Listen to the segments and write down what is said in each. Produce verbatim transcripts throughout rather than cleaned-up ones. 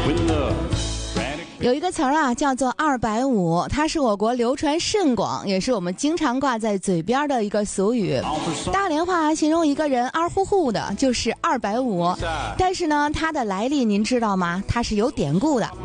有一个词儿啊，叫做二百五，它是我国流传甚广，也是我们经常挂在嘴边的一个俗语。大连话形容一个人二乎乎的，就是二百五。但是呢，它的来历您知道吗？它是有典故的。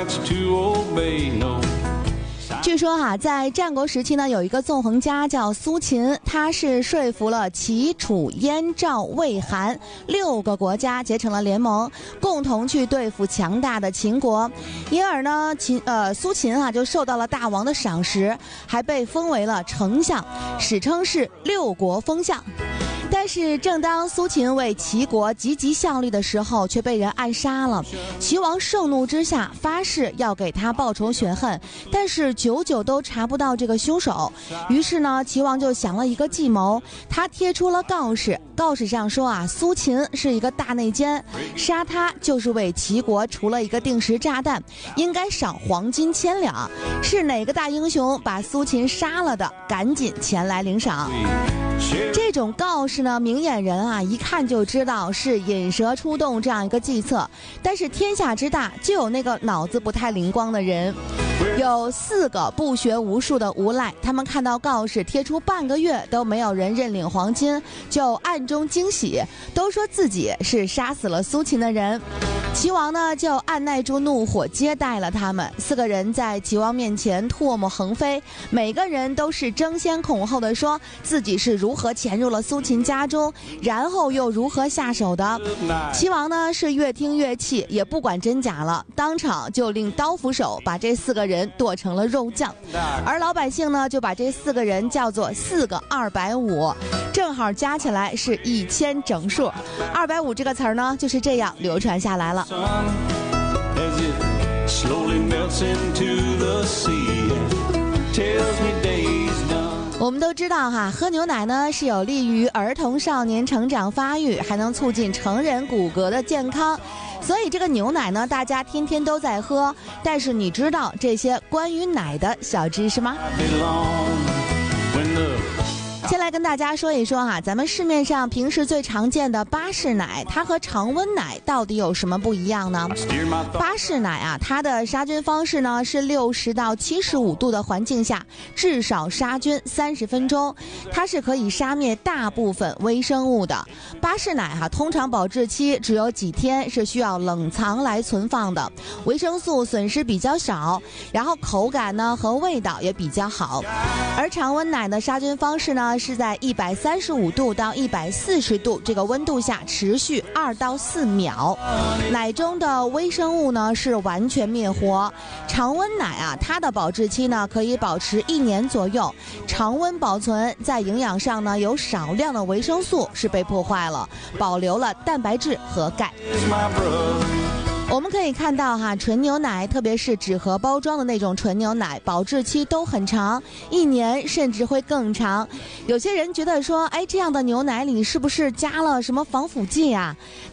据说哈、啊，在战国时期呢，有一个纵横家叫苏秦，他是说服了齐、楚、燕、赵、魏、韩六个国家结成了联盟，共同去对付强大的秦国。因而呢，秦呃苏秦啊就受到了大王的赏识，还被封为了丞相，史称是六国封相。但是正当苏秦为齐国积极效力的时候，却被人暗杀了。齐王盛怒之下，发誓要给他报仇雪恨，但是久久都查不到这个凶手。于是呢，齐王就想了一个计谋，他贴出了告示，告示上说啊，苏秦是一个大内奸，杀他就是为齐国除了一个定时炸弹，应该赏黄金千两。是哪个大英雄把苏秦杀了的，赶紧前来领赏。这种告示呢，明眼人啊一看就知道是引蛇出洞这样一个计策，但是天下之大，就有那个脑子不太灵光的人。有四个不学无术的无赖，他们看到告示贴出半个月都没有人认领黄金，就暗中惊喜，都说自己是杀死了苏秦的人。齐王呢就按耐住怒火接待了他们，四个人在齐王面前唾沫横飞，每个人都是争先恐后的说自己是如何潜入了苏秦家中，然后又如何下手的。齐王呢是越听越气，也不管真假了，当场就令刀斧手把这四个人剁成了肉酱。而老百姓呢就把这四个人叫做四个二百五，正好加起来是一千整数。二百五这个词儿呢就是这样流传下来了。我们都知道哈，喝牛奶呢是有利于儿童少年成长发育，还能促进成人骨骼的健康。所以这个牛奶呢，大家天天都在喝。但是你知道这些关于奶的小知识吗？先来跟大家说一说哈，咱们市面上平时最常见的巴氏奶，它和常温奶到底有什么不一样呢？巴氏奶啊，它的杀菌方式呢是六十到七十五度的环境下至少杀菌三十分钟，它是可以杀灭大部分微生物的。巴氏奶哈、啊，通常保质期只有几天，是需要冷藏来存放的，维生素损失比较少，然后口感呢和味道也比较好。而常温奶的杀菌方式呢是在一百三十五度到一百四十度这个温度下持续二到四秒，奶中的微生物呢是完全灭活。常温奶啊，它的保质期呢可以保持一年左右。常温保存在营养上呢有少量的维生素是被破坏了，保留了蛋白质和钙。我们可以看到哈，纯牛奶，特别是纸盒包装的那种纯牛奶，保质期都很长，一年甚至会更长。有些人觉得说，哎，这样的牛奶里是不是加了什么防腐剂啊？